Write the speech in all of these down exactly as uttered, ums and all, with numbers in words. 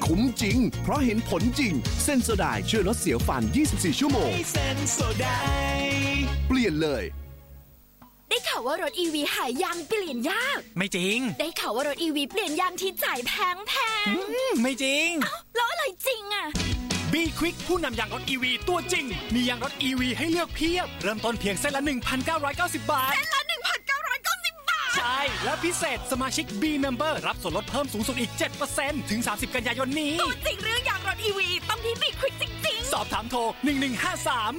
คุ้มจริงเพราะเห็นผลจริงเซนโซไดช่วยลดเสียวฟันยี่สิบสี่ชั่วโมงเซนโซไดเปลี่ยนเลยได้ข่าวว่ารถ อี วี หายางเปลี่ยนยากไม่จริงได้ข่าวว่ารถ อี วี เปลี่ยนยางที่จ่ายแพงแพงไม่จริงอ้าวแล้วอะไรจริงอ่ะ B-Quick ผู้นำยางรถ อี วี ตัวจริงมียางรถ อี วี ให้เลือกเพียบเริ่มต้นเพียงเส้นละ หนึ่งพันเก้าร้อยเก้าสิบ บาทเส้นละ หนึ่งพันเก้าร้อยเก้าสิบ บาทใช่และพิเศษสมาชิก B-Member รับส่วนลดเพิ่มสูงสุดอีก เจ็ดเปอร์เซ็นต์ ถึงสามสิบกันยายนนี้ตัวจริงเรื่องยางรถ อี วี ต้องที่ B-Quick จริงๆสอบถามโทรหนึ่งหนึ่งห้าสาม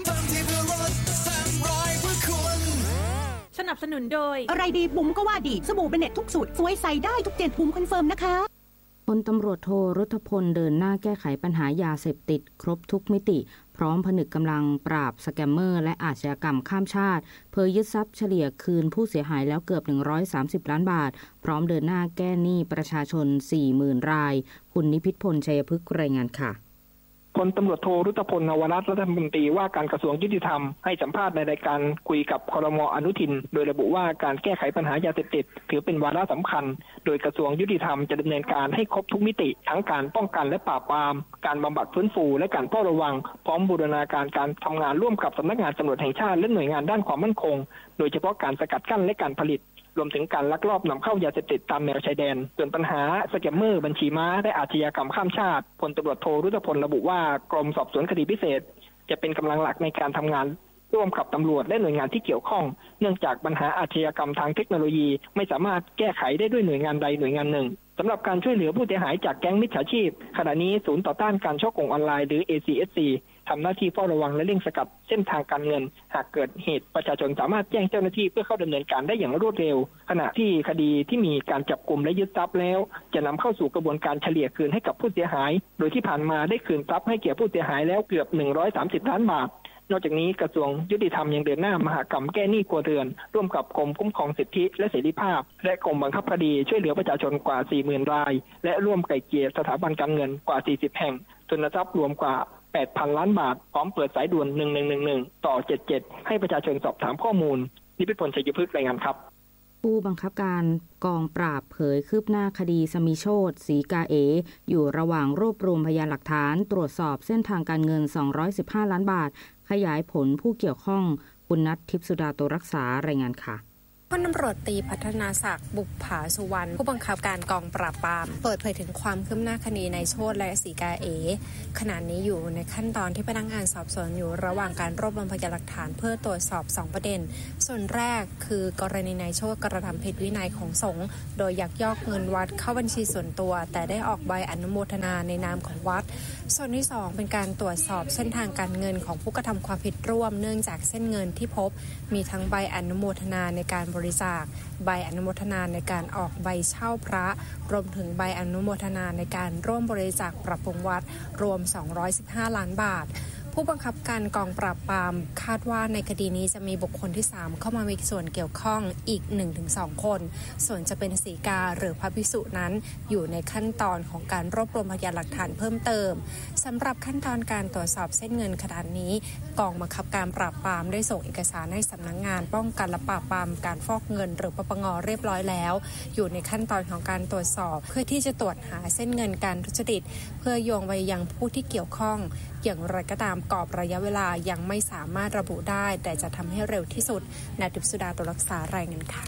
สนับสนุนโดยอะไรดีบุ๋มก็ว่าดีสบู่เบเน็ตทุกสูตรสวยใส่ได้ทุกเจนภูมิคอนเฟิร์มนะคะพลตำรวจโทรุทธพลเดินหน้าแก้ไขปัญหายาเสพติดครบทุกมิติพร้อมผนึกกำลังปราบสแกมเมอร์และอาชญากรรมข้ามชาติเผยยึดทรัพย์เฉลี่ยคืนผู้เสียหายแล้วเกือบหนึ่งร้อยสามสิบล้านบาทพร้อมเดินหน้าแก้หนี้ประชาชน สี่หมื่น รายคุณนิพิษพลชัยพฤกษ์รายงานค่ะพลตำรวจโทรุทธพลนวรัตน์รัฐมนตรีว่าการกระทรวงยุติธรรมให้สัมภาษณ์ในรายการคุยกับครม.อนุทินโดยระบุว่าการแก้ไขปัญหายาเสพติดถือเป็นวาระสำคัญโดยกระทรวงยุติธรรมจะดำเนินการให้ครบทุกมิติทั้งการป้องกันและปราบปรามการบำบัดฟื้นฟูและการเฝ้าระวังพร้อมบูรณาการการทำงานร่วมกับสำนักงานตำรวจแห่งชาติและหน่วยงานด้านความมั่นคงโดยเฉพาะการสกัดกั้นและการผลิตรวมถึงการลักลอบนำเข้ายาเสพติดตามแนวชายแดนส่วนปัญหาสแกมเมอร์บัญชีม้าและอาชญากรรมข้ามชาติพลตำรวจโทรุทธพลระบุว่ากรมสอบสวนคดีพิเศษจะเป็นกำลังหลักในการทำงานร่วมกับตำรวจและหน่วยงานที่เกี่ยวข้องเนื่องจากปัญหาอาชญากรรมทางเทคโนโลยีไม่สามารถแก้ไขได้ด้วยหน่วยงานใดหน่วยงานหนึ่งสำหรับการช่วยเหลือผู้เสียหายจากแก๊งมิจฉาชีพขณะนี้ศูนย์ต่อต้านการฉ้อโกงออนไลน์หรือ เอ ซี เอส ซี ทำหน้าที่เฝ้าระวังและเร่งสกัดเส้นทางการเงินหากเกิดเหตุประชาชนสามารถแจ้งเจ้าหน้าที่เพื่อเข้าดำเนินการได้อย่างรวดเร็วขณะที่คดีที่มีการจับกุมและยึดทรัพย์แล้วจะนำเข้าสู่กระบวนการเฉลี่ยคืนให้กับผู้เสียหายโดยที่ผ่านมาได้คืนทรัพย์ให้แก่ผู้เสียหายแล้วเกือบหนึ่งร้อยสามสิบล้านบาทนอกจากนี้กระทรวงยุติธรรมยังเดินหน้ามหกรรมแก้หนี้ครัวเรือนร่วมกับกรมคุ้มครองสิทธิและเสรีภาพและกรมบังคับคดีช่วยเหลือประชาชนกว่า สี่หมื่น รายและร่วมไกล่เกลี่ยสถาบันการเงินกว่า สี่สิบ แห่งทุนทรัพย์รวมกว่า แปดพัน ล้านบาทพร้อมเปิดสายด่วนหนึ่งหนึ่งหนึ่งหนึ่งต่อเจ็ดเจ็ดให้ประชาชนสอบถามข้อมูลนิพิษพลชัยพฤกษ์รายงานครับผู้บังคับการกองปราบเผยคืบหน้าคดีสมิโชติศรีกาเออยู่ระหว่างรวบรวมพยานหลักฐานตรวจสอบเส้นทางการเงินสองร้อยสิบห้าล้านบาทขยายผลผู้เกี่ยวข้องคุณณัฐ ทิพย์สุดาโตรักษารายงานค่ะพลตำรวจตรีพัฒนาศักดิ์บุปผาสุวรรณผู้บังคับการกองปราบปรามเปิดเผยถึงความคืบหน้าคดีในโชติและศรีกาเอขณะนี้อยู่ในขั้นตอนที่พนักงานสอบสวนอยู่ระหว่างการรวบรวมพยานหลักฐานเพื่อตรวจสอบสองประเด็นส่วนแรกคือกรณีนายโชติกระทำผิดวินัยของสงฆ์โดยยักยอกเงินวัดเข้าบัญชีส่วนตัวแต่ได้ออกใบอนุโมทนาในนามของวัดส่วนที่สองเป็นการตรวจสอบเส้นทางการเงินของผู้กระทำความผิดร่วมเนื่องจากเส้นเงินที่พบมีทั้งใบอนุโมทนาในการบริจาคใบอนุโมทนาในการออกใบเช่าพระรวมถึงใบอนุโมทนาในการร่วมบริจาคปรับปรุงวัดรวมสองร้อยสิบห้าล้านบาทผู้บังคับการกองปราบปรามคาดว่าในคดีนี้จะมีบุคคลที่สามเข้ามามีส่วนเกี่ยวข้องอีก หนึ่งถึงสอง คนส่วนจะเป็นศรีกาหรือพระภิกษุนั้นอยู่ในขั้นตอนของการรวบรวมพยานหลักฐานเพิ่มเติมสำหรับขั้นตอนการตรวจสอบเส้นเงินขนาดนี้กองบังคับการปราบปรามได้ส่งเอกสารให้สำนักงานป้องกันและปราบปรามการฟอกเงินหรือปปงเรียบร้อยแล้วอยู่ในขั้นตอนของการตรวจสอบเพื่อที่จะตรวจหาเส้นเงินการทุจริตเพื่อโยงไปยังผู้ที่เกี่ยวข้องอย่างไรก็ตามกรอบระยะเวลายังไม่สามารถระบุได้แต่จะทำให้เร็วที่สุดณ ทิพย์สุดาโตรักษารายงานค่ะ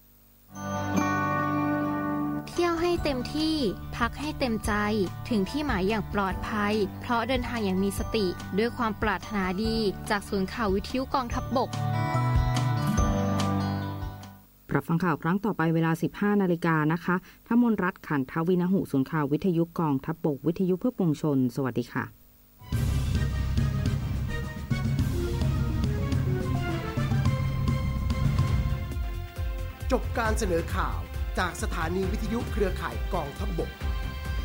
เที่ยวให้เต็มที่พักให้เต็มใจถึงที่หมายอย่างปลอดภัยเพราะเดินทางอย่างมีสติด้วยความปรารถนาดีจากศูนย์ข่าววิทยุกองทัพบกรับฟังข่าวครั้งต่อไปเวลา สิบห้านาฬิกานะคะทมนรัตน์ขันทวินหุศูนย์ข่าววิทยุกองทัพบกวิทยุเพื่อปวงชนสวัสดีค่ะจบการเสนอข่าวจากสถานีวิทยุเครือข่ายกองทัพบก